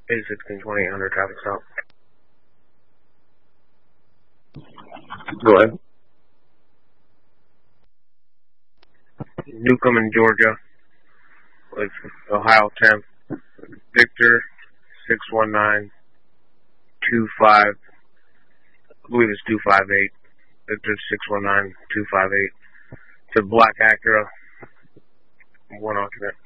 81620 under traffic stop. Go ahead. Newcomb in Georgia. It's Ohio 10th. Victor 61925. I believe it's 258. Victor 619-258. It's a black Acura. One occupant.